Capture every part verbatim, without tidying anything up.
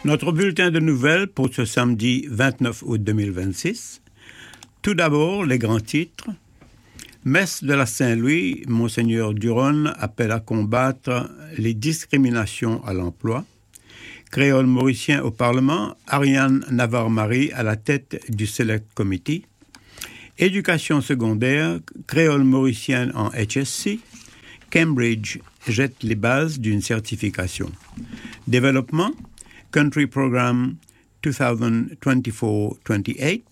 Notre bulletin de nouvelles pour ce samedi vingt-neuf août deux mille vingt-six. Tout d'abord, les grands titres. Messe de la Saint-Louis, Monseigneur Duron appelle à combattre les discriminations à l'emploi. Créole mauricien au Parlement, Ariane Navarre-Marie à la tête du Select Committee. Éducation secondaire, créole mauricienne en H S C. Cambridge jette les bases d'une certification. Développement, Country Program vingt vingt-quatre vingt-huit.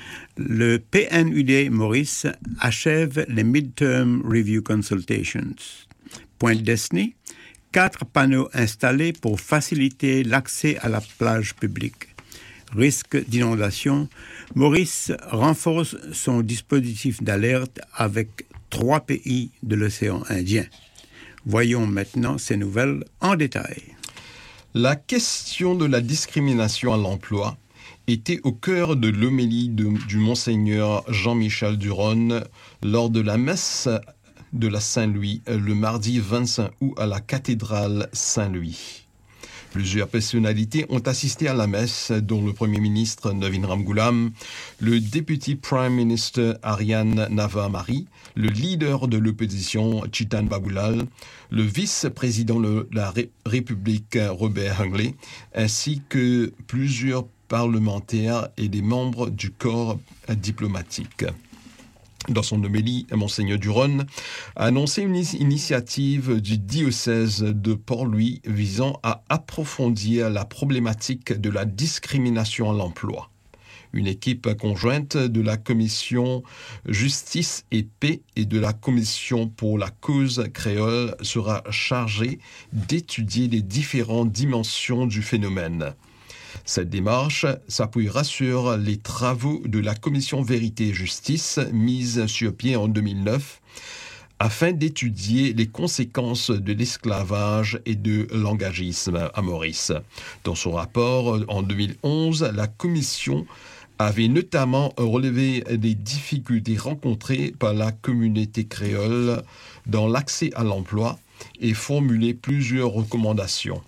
Le P N U D Maurice achève les Midterm Review Consultations. Point Destiny, quatre panneaux installés pour faciliter l'accès à la plage publique. Risque d'inondation, Maurice renforce son dispositif d'alerte avec trois pays de l'océan Indien. Voyons maintenant ces nouvelles en détail. La question de la discrimination à l'emploi était au cœur de l'homélie de, du Monseigneur Jean-Michel Duron lors de la messe de la Saint-Louis le mardi vingt-cinq août à la cathédrale Saint-Louis. Plusieurs personnalités ont assisté à la messe, dont le Premier ministre Navin Ramgoolam, le Deputy Prime Minister Ariane Navarre-Marie, le leader de l'opposition Chitan Baboulal, le vice-président de la Ré- République Robert Hungley, ainsi que plusieurs parlementaires et des membres du corps diplomatique. Dans son homélie, Monseigneur Duron a annoncé une initiative du diocèse de Port-Louis visant à approfondir la problématique de la discrimination à l'emploi. Une équipe conjointe de la commission Justice et Paix et de la commission pour la cause créole sera chargée d'étudier les différentes dimensions du phénomène. Cette démarche s'appuiera sur les travaux de la commission Vérité et Justice mise sur pied en deux mille neuf afin d'étudier les conséquences de l'esclavage et de l'engagisme à Maurice. Dans son rapport en deux mille onze, la commission avait notamment relevé des difficultés rencontrées par la communauté créole dans l'accès à l'emploi et formulé plusieurs recommandations.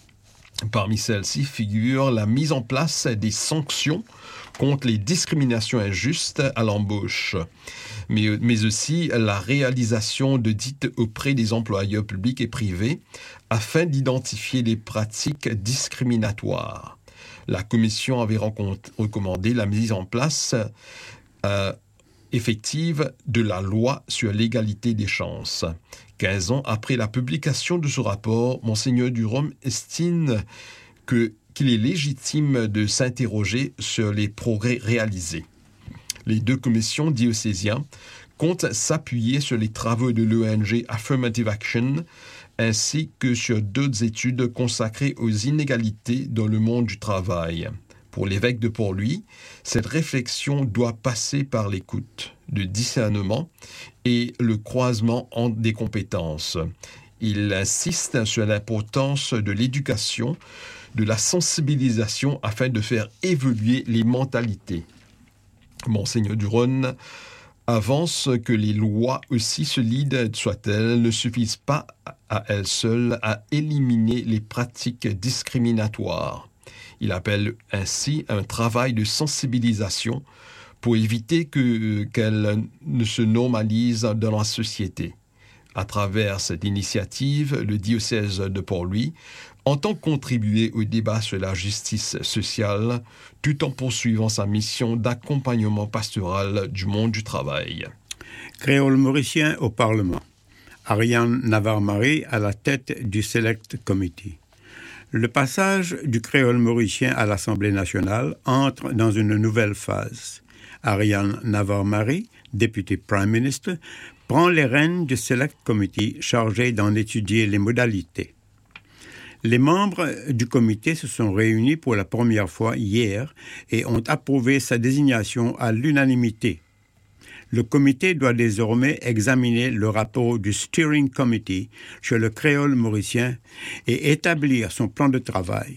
Parmi celles-ci figure la mise en place des sanctions contre les discriminations injustes à l'embauche, mais, mais aussi la réalisation d'audits auprès des employeurs publics et privés afin d'identifier les pratiques discriminatoires. La Commission avait recommandé la mise en place euh, effective de la loi sur l'égalité des chances. quinze ans après la publication de ce rapport, Monseigneur Duron estime que, qu'il est légitime de s'interroger sur les progrès réalisés. Les deux commissions diocésaines comptent s'appuyer sur les travaux de l'O N G Affirmative Action ainsi que sur d'autres études consacrées aux inégalités dans le monde du travail. Pour l'évêque de Port-Louis, cette réflexion doit passer par l'écoute, le discernement et le croisement entre des compétences. Il insiste sur l'importance de l'éducation, de la sensibilisation afin de faire évoluer les mentalités. Monseigneur Duron avance que les lois, aussi solides soient-elles, ne suffisent pas à elles seules à éliminer les pratiques discriminatoires. Il appelle ainsi un travail de sensibilisation pour éviter que, qu'elle ne se normalise dans la société. À travers cette initiative, le diocèse de Port-Louis entend contribuer au débat sur la justice sociale tout en poursuivant sa mission d'accompagnement pastoral du monde du travail. Créole mauricien au Parlement. Ariane Navarre-Marie à la tête du Select Committee. Le passage du créole mauricien à l'Assemblée nationale entre dans une nouvelle phase. Ariane Navarre-Marie, députée Prime Minister, prend les rênes du Select Committee chargé d'en étudier les modalités. Les membres du comité se sont réunis pour la première fois hier et ont approuvé sa désignation à l'unanimité. Le comité doit désormais examiner le rapport du Steering Committee sur le créole mauricien et établir son plan de travail.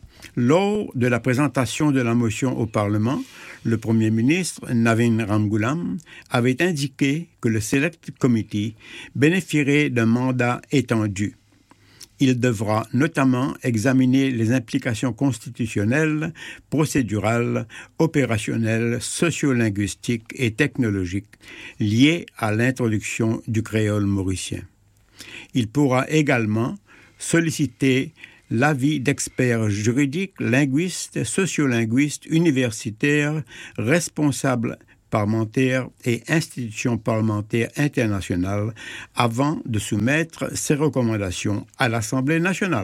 Lors de la présentation de la motion au Parlement, le Premier ministre Navin Ramgoolam avait indiqué que le Select Committee bénéficierait d'un mandat étendu. Il devra notamment examiner les implications constitutionnelles, procédurales, opérationnelles, sociolinguistiques et technologiques liées à l'introduction du créole mauricien. Il pourra également solliciter l'avis d'experts juridiques, linguistes, sociolinguistes, universitaires, responsables parlementaires et institutions parlementaires internationales avant de soumettre ces recommandations à l'Assemblée nationale.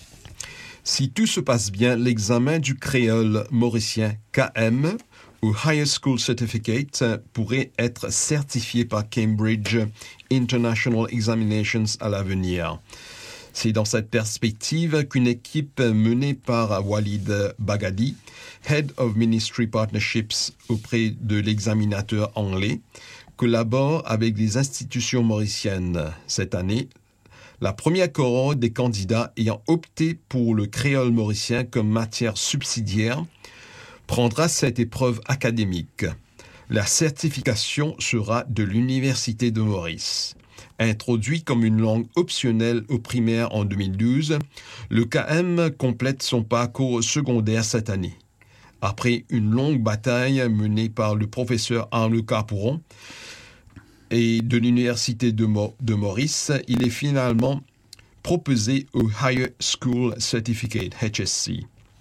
Si tout se passe bien, l'examen du créole mauricien K M ou Higher School Certificate pourrait être certifié par Cambridge International Examinations à l'avenir. C'est dans cette perspective qu'une équipe menée par Walid Bagadi, Head of Ministry Partnerships auprès de l'examinateur anglais, collabore avec des institutions mauriciennes. Cette année, la première cohorte des candidats ayant opté pour le créole mauricien comme matière subsidiaire prendra cette épreuve académique. La certification sera de l'Université de Maurice. Introduit comme une langue optionnelle au primaire en deux mille douze, le K M complète son parcours secondaire cette année. Après une longue bataille menée par le professeur Arnaud Carpouron et de l'Université de, Mo- de Maurice, il est finalement proposé au Higher School Certificate, H S C,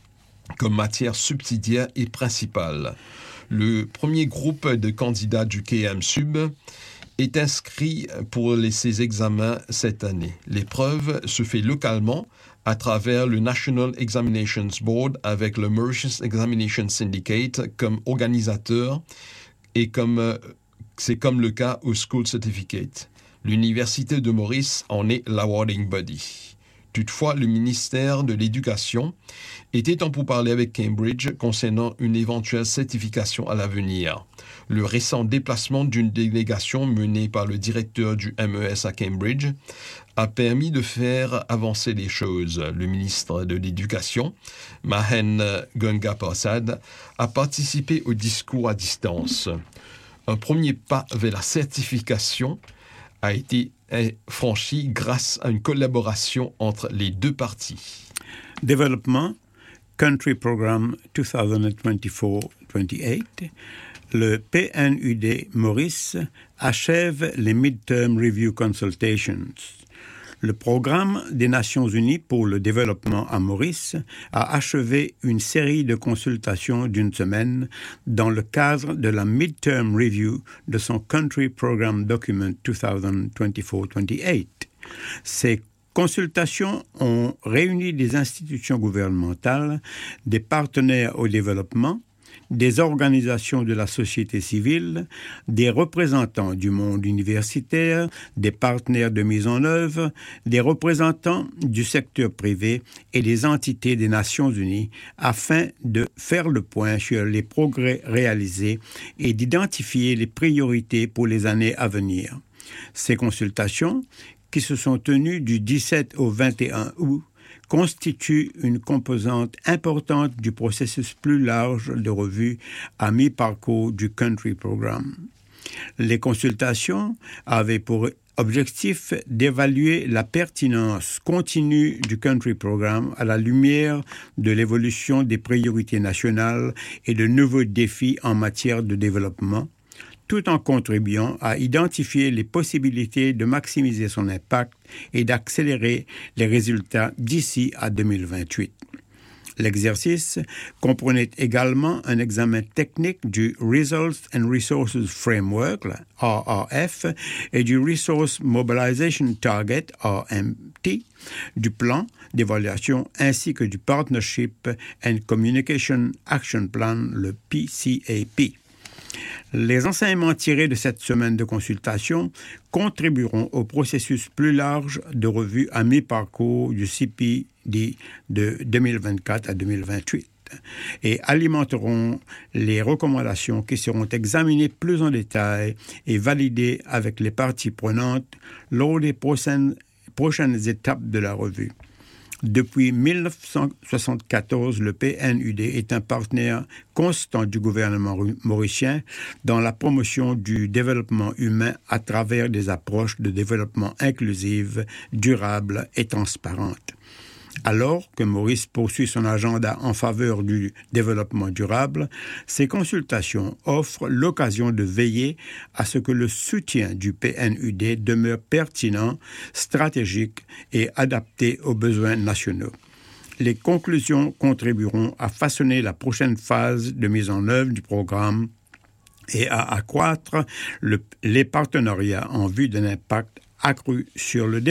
comme matière subsidiaire et principale. Le premier groupe de candidats du K M Sub est inscrit pour les, ces examens cette année. L'épreuve se fait localement à travers le National Examinations Board avec le Mauritius Examination Syndicate comme organisateur et comme, c'est comme le cas au School Certificate. L'Université de Maurice en est l'awarding body. Toutefois, le ministère de l'Éducation était en pourparlers avec Cambridge concernant une éventuelle certification à l'avenir. Le récent déplacement d'une délégation menée par le directeur du M E S à Cambridge a permis de faire avancer les choses. Le ministre de l'Éducation, Mahen Gunga-Persad, a participé au discours à distance. Un premier pas vers la certification a été franchi grâce à une collaboration entre les deux parties. Développement, Country Program vingt vingt-quatre vingt-huit, le P N U D Maurice achève les Midterm Review Consultations. Le programme des Nations Unies pour le développement à Maurice a achevé une série de consultations d'une semaine dans le cadre de la Midterm Review de son Country Program Document vingt vingt-quatre vingt-huit. Ces consultations ont réuni des institutions gouvernementales, des partenaires au développement, des organisations de la société civile, des représentants du monde universitaire, des partenaires de mise en œuvre, des représentants du secteur privé et des entités des Nations Unies afin de faire le point sur les progrès réalisés et d'identifier les priorités pour les années à venir. Ces consultations, qui se sont tenues du dix-sept au vingt et un août, constitue une composante importante du processus plus large de revue à mi-parcours du Country Program. Les consultations avaient pour objectif d'évaluer la pertinence continue du Country Program à la lumière de l'évolution des priorités nationales et de nouveaux défis en matière de développement, tout en contribuant à identifier les possibilités de maximiser son impact et d'accélérer les résultats d'ici à deux mille vingt-huit. L'exercice comprenait également un examen technique du Results and Resources Framework, R R F, et du Resource Mobilization Target, R M T, du plan d'évaluation ainsi que du Partnership and Communication Action Plan, le P C A P. Les enseignements tirés de cette semaine de consultation contribueront au processus plus large de revue à mi-parcours du C P D de deux mille vingt-quatre à deux mille vingt-huit et alimenteront les recommandations qui seront examinées plus en détail et validées avec les parties prenantes lors des prochaines, prochaines étapes de la revue. Depuis mille neuf cent soixante-quatorze, le P N U D est un partenaire constant du gouvernement mauricien dans la promotion du développement humain à travers des approches de développement inclusive, durable et transparente. Alors que Maurice poursuit son agenda en faveur du développement durable, ces consultations offrent l'occasion de veiller à ce que le soutien du P N U D demeure pertinent, stratégique et adapté aux besoins nationaux. Les conclusions contribueront à façonner la prochaine phase de mise en œuvre du programme et à accroître le, les partenariats en vue d'un impact accru sur le développement.